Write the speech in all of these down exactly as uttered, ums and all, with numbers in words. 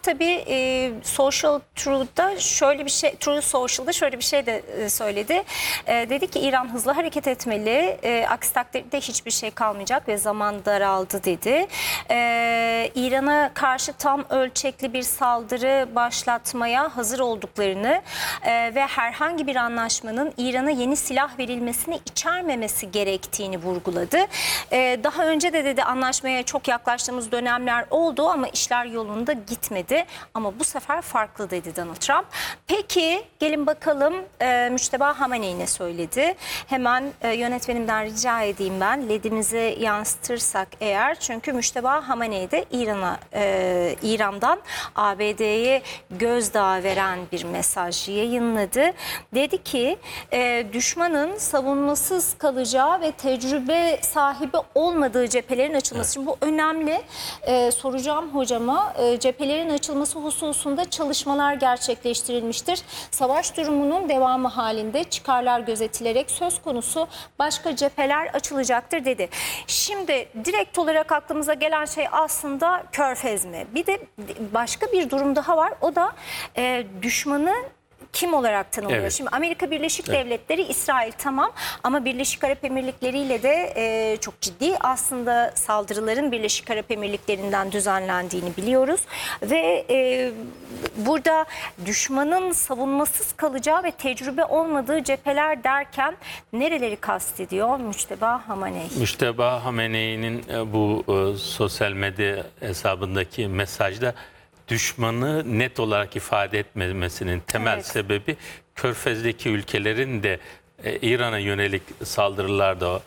tabii e, Social Truth'da şöyle bir şey, Truth Social'da şöyle bir şey de e, söyledi. E, dedi ki İran hızlı hareket etmeli. E, aksi takdirde hiçbir şey kalmayacak ve zaman daraldı dedi. E, İran'a karşı tam ölçekli bir saldırı başlatmaya hazır olduklarını e, ve herhangi bir anlaşmanın İran'a yeni silah verilmesini içermemesi gerektiğini vurguladı. E, daha önce de dedi anlaşmaya çok yaklaştığımız dönemler oldu ama işler yolunda gitmedi. Ama bu sefer farklı dedi Donald Trump. Peki gelin bakalım e, Müçteba Hamenei ne söyledi? Hemen e, yönetmenimden rica edeyim ben ledimizi yansıtırsak eğer. Çünkü Müçteba Hamenei de İran'a e, İran'dan A B D'ye gözdağı veren bir mesaj yayınladı. Dedi ki e, düşmanın savunmasız kalacağı ve tecrübe sahibi olmadığı cephelerin açılması. Şimdi bu önemli. E, soracağım hocama. E, cephelerin açılması hususunda çalışmalar gerçekleştirilmiştir. Savaş durumunun devamı halinde çıkarlar gözetilerek söz konusu başka cepheler açılacaktır dedi. Şimdi direkt olarak aklımıza gelen şey aslında Körfez mi? Bir de başka bir durum daha var. O da e, düşmanı kim olarak tanımlıyor? Evet. Şimdi Amerika Birleşik evet. Devletleri, İsrail tamam ama Birleşik Arap Emirlikleri ile de e, çok ciddi aslında saldırıların Birleşik Arap Emirlikleri'nden düzenlendiğini biliyoruz. Ve e, burada düşmanın savunmasız kalacağı ve tecrübe olmadığı cepheler derken nereleri kastediyor Müçteba Hamenei? Müçteba Hamenei'nin bu e, sosyal medya hesabındaki mesajda düşmanı net olarak ifade etmemesinin temel evet. sebebi Körfez'deki ülkelerin de e, İran'a yönelik saldırılarda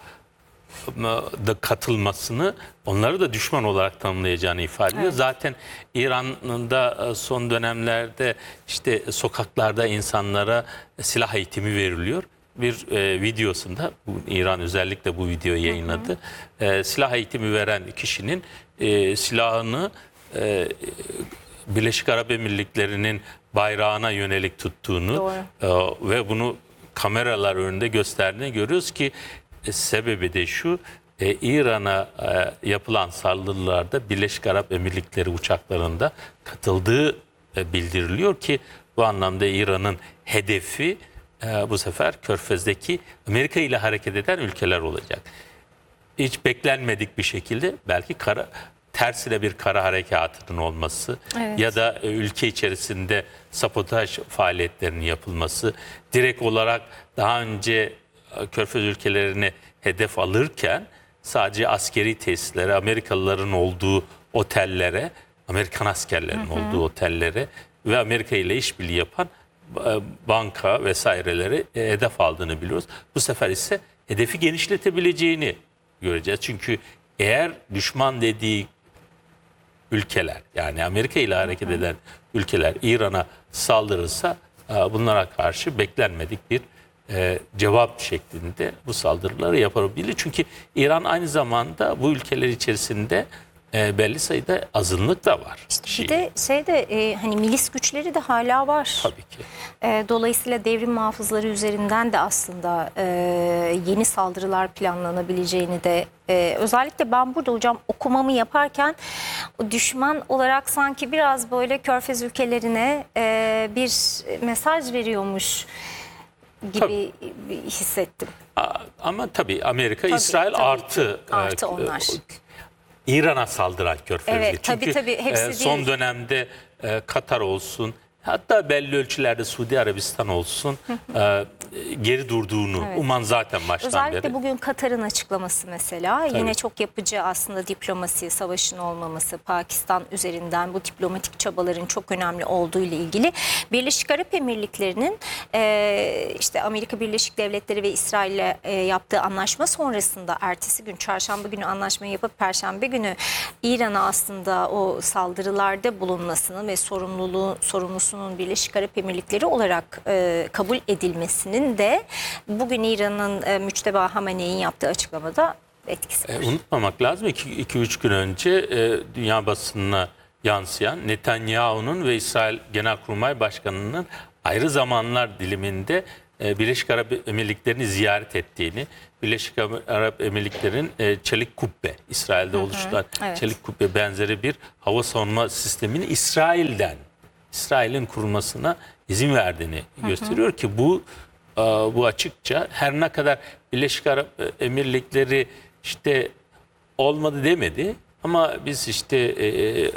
da katılmasını, onları da düşman olarak tanımlayacağını ifade ediyor. Evet. Zaten İran'da son dönemlerde işte sokaklarda insanlara silah eğitimi veriliyor. Bir e, videosunda, bu, İran özellikle bu videoyu yayınladı. Hı hı. E, silah eğitimi veren kişinin e, silahını e, Birleşik Arap Emirlikleri'nin bayrağına yönelik tuttuğunu e, ve bunu kameralar önünde gösterdiğini görüyoruz ki e, sebebi de şu, e, İran'a e, yapılan saldırılarda Birleşik Arap Emirlikleri uçaklarında katıldığı e, bildiriliyor ki bu anlamda İran'ın hedefi e, bu sefer Körfez'deki Amerika ile hareket eden ülkeler olacak. Hiç beklenmedik bir şekilde belki kara tersine bir kara harekatının olması evet. ya da ülke içerisinde sabotaj faaliyetlerinin yapılması, direkt olarak daha önce Körfez ülkelerini hedef alırken sadece askeri tesislere, Amerikalıların olduğu otellere, Amerikan askerlerinin hı hı. olduğu otellere ve Amerika ile işbirliği yapan banka vesaireleri hedef aldığını biliyoruz. Bu sefer ise hedefi genişletebileceğini göreceğiz. Çünkü eğer düşman dediği ülkeler, yani Amerika ile hareket eden ülkeler İran'a saldırırsa bunlara karşı beklenmedik bir e, cevap şeklinde bu saldırıları yapabilir. Çünkü İran aynı zamanda bu ülkeler içerisinde e, belli sayıda azınlık da var. İşte bir de şeyde e, hani milis güçleri de hala var. Tabii ki. E, dolayısıyla devrim muhafızları üzerinden de aslında e, yeni saldırılar planlanabileceğini de e, özellikle ben burada hocam okumamı yaparken o düşman olarak sanki biraz böyle Körfez ülkelerine e, bir mesaj veriyormuş gibi tabii. hissettim. Ama tabii Amerika, tabii, İsrail tabii artı artı onlar. İran'a saldıran Körfez'de. Evet, çünkü tabii, tabii, hepsi son değil. dönemde e, Katar olsun, hatta belli ölçülerde Suudi Arabistan olsun e, geri durduğunu evet. uman zaten baştan özellikle beri. Özellikle bugün Katar'ın açıklaması mesela tabii. yine çok yapıcı aslında diplomasi, savaşın olmaması, Pakistan üzerinden bu diplomatik çabaların çok önemli olduğu ile ilgili. Birleşik Arap Emirlikleri'nin e, işte Amerika Birleşik Devletleri ve İsrail ile e, yaptığı anlaşma sonrasında ertesi gün çarşamba günü anlaşmayı yapıp perşembe günü İran'a aslında o saldırılarda bulunmasının ve sorumluluğu sorumlusunun Birleşik Arap Emirlikleri olarak e, kabul edilmesinin de bugün İran'ın e, Müçteba Hamenei'nin yaptığı açıklamada etkisi var. E, unutmamak lazım iki üç gün önce e, dünya basınına yansıyan Netanyahu'nun ve İsrail Genelkurmay Başkanı'nın ayrı zamanlar diliminde e, Birleşik Arap Emirlikleri'ni ziyaret ettiğini, Birleşik Arap Emirlikleri'nin e, çelik kubbe, İsrail'de Hı hı, oluşturan evet. çelik kubbe benzeri bir hava savunma sistemini İsrail'den, İsrail'in kurulmasına izin verdiğini hı hı. gösteriyor ki bu e, bu açıkça her ne kadar Birleşik Arap Emirlikleri işte olmadı demedi ama biz işte e, e,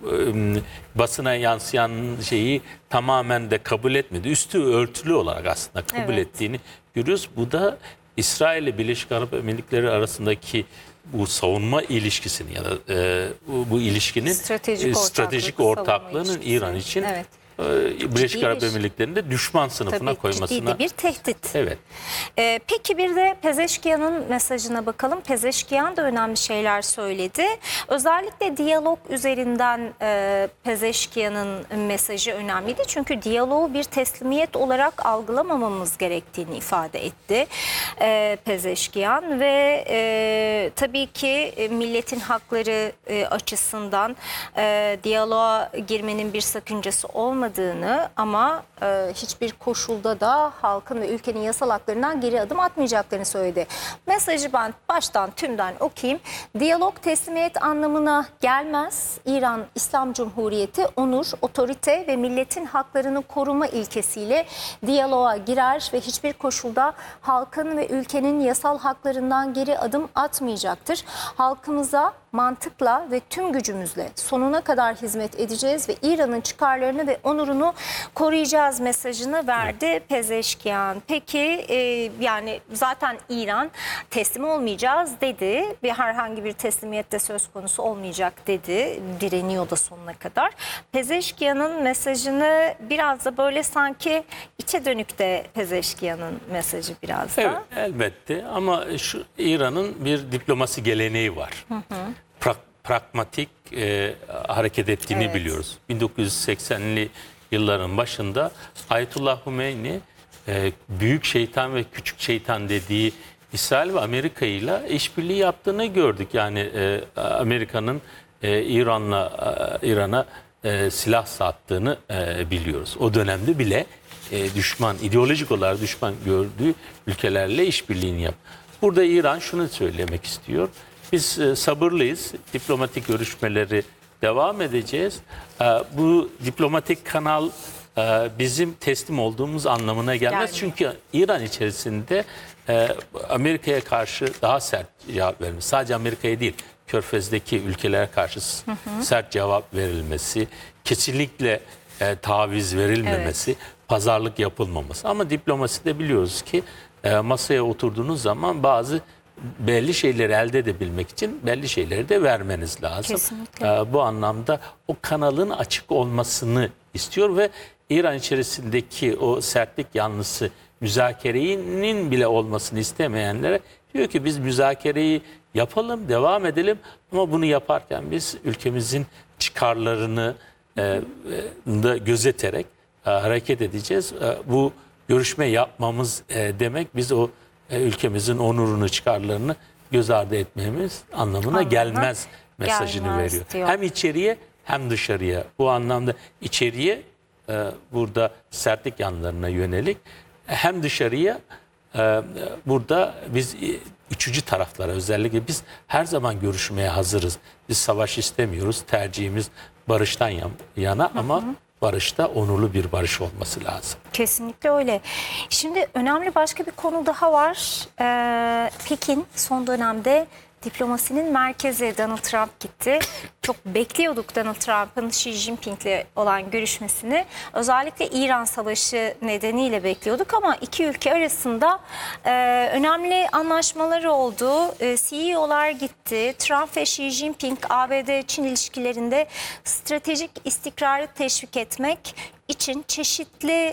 basına yansıyan şeyi tamamen de kabul etmedi. Üstü örtülü olarak aslında kabul evet. ettiğini görüyoruz. Bu da İsrail ile Birleşik Arap Emirlikleri arasındaki bu savunma ilişkisini ya da e, bu, bu ilişkinin stratejik, e, stratejik ortaklık, ortaklığının İran için evet. e, Birleşik Arap Emirlikleri'nin de düşman sınıfına Tabii, koymasına. ciddi de bir tehdit. Evet. Ee, peki bir de Pezeşkiyan'ın mesajına bakalım. Pezeşkiyan da önemli şeyler söyledi. Özellikle diyalog üzerinden e, Pezeşkiyan'ın mesajı önemliydi. Çünkü diyaloğu bir teslimiyet olarak algılamamamız gerektiğini ifade etti e, Pezeşkiyan ve e, tabii ki e, milletin hakları e, açısından e, diyaloğa girmenin bir sakıncası olmadığını ama e, hiçbir koşulda da halkın ve ülkenin yasal haklarından geri adım atmayacaklarını söyledi. Mesajı ben baştan tümden okuyayım. Diyalog teslimiyet anlamına gelmez. İran İslam Cumhuriyeti onur, otorite ve milletin haklarını koruma ilkesiyle diyaloğa girer ve hiçbir koşulda halkın ve ülkenin yasal haklarından geri adım atmayacaktır. Halkımıza mantıkla ve tüm gücümüzle sonuna kadar hizmet edeceğiz ve İran'ın çıkarlarını ve onurunu koruyacağız mesajını verdi evet. Pezeşkiyan. Peki e, yani zaten İran teslim olmayacağız dedi ve herhangi bir teslimiyette söz konusu olmayacak dedi. Direniyor da sonuna kadar. Pezeşkiyan'ın mesajını biraz da böyle sanki içe dönük de Pezeşkiyan'ın mesajı biraz da. Evet, elbette ama şu İran'ın bir diplomasi geleneği var. Hı hı. Pra pragmatik e, hareket ettiğini evet. biliyoruz. bin dokuz yüz seksenli yılların başında Ayetullah Hümeyni e, büyük şeytan ve küçük şeytan dediği İsrail ve Amerika ile işbirliği yaptığını gördük. Yani e, Amerika'nın e, İran'la e, İran'a e, silah sattığını e, biliyoruz. O dönemde bile e, düşman, ideolojik olarak düşman gördüğü ülkelerle işbirliğini yap. Burada İran şunu söylemek istiyor. Biz e, sabırlıyız. Diplomatik görüşmeleri devam edeceğiz. E, bu diplomatik kanal e, bizim teslim olduğumuz anlamına gelmez. Yani. Çünkü İran içerisinde e, Amerika'ya karşı daha sert cevap vermesi. Sadece Amerika'ya değil, Körfez'deki ülkelere karşı hı hı. sert cevap verilmesi, kesinlikle e, taviz verilmemesi, evet. pazarlık yapılmaması. Ama diplomaside biliyoruz ki e, masaya oturduğunuz zaman bazı belli şeyleri elde edebilmek için belli şeyleri de vermeniz lazım. Kesinlikle. Ee, bu anlamda o kanalın açık olmasını istiyor ve İran içerisindeki o sertlik yanlısı müzakerenin bile olmasını istemeyenlere diyor ki biz müzakereyi yapalım, devam edelim ama bunu yaparken biz ülkemizin çıkarlarını e, da gözeterek e, hareket edeceğiz. E, bu görüşme yapmamız e, demek biz o ülkemizin onurunu, çıkarlarını göz ardı etmemiz anlamına Anlamına gelmez mesajını gelmez veriyor. Diyor. Hem içeriye hem dışarıya. Bu anlamda içeriye e, burada sertlik yanlarına yönelik hem dışarıya e, burada biz e, üçüncü taraflara özellikle biz her zaman görüşmeye hazırız. Biz savaş istemiyoruz. Tercihimiz barıştan yana hı hı. ama barışta onurlu bir barış olması lazım. Kesinlikle öyle. Şimdi önemli başka bir konu daha var. Ee, Pekin son dönemde diplomasinin merkezi Donald Trump gitti. Çok bekliyorduk Donald Trump'ın Xi Jinping'le olan görüşmesini. Özellikle İran Savaşı nedeniyle bekliyorduk ama iki ülke arasında e, önemli anlaşmaları oldu. E, C E O'lar gitti. Trump ve Xi Jinping A B D-Çin ilişkilerinde stratejik istikrarı teşvik etmek için çeşitli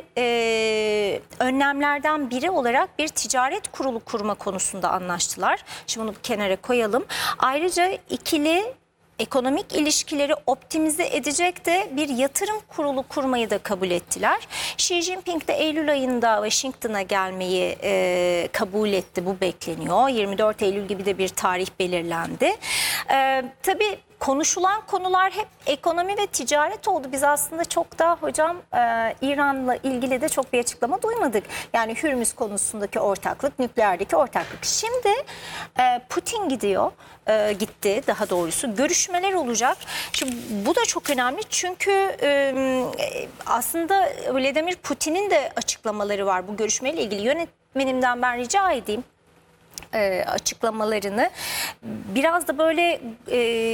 e, önlemlerden biri olarak bir ticaret kurulu kurma konusunda anlaştılar. Şimdi bunu bir kenara koyalım. Ayrıca ikili ekonomik ilişkileri optimize edecek de bir yatırım kurulu kurmayı da kabul ettiler. Xi Jinping de Eylül ayında Washington'a gelmeyi e, kabul etti. Bu bekleniyor. yirmi dört Eylül gibi de bir tarih belirlendi. E, tabii konuşulan konular hep ekonomi ve ticaret oldu. Biz aslında çok da hocam e, İran'la ilgili de çok bir açıklama duymadık. Yani Hürmüz konusundaki ortaklık, nükleerdeki ortaklık. Şimdi e, Putin gidiyor, e, gitti daha doğrusu. Görüşmeler olacak. Şimdi bu da çok önemli çünkü e, aslında Vladimir Putin'in de açıklamaları var bu görüşmeyle ilgili. Yönetmenimden ben rica edeyim açıklamalarını. Biraz da böyle... E,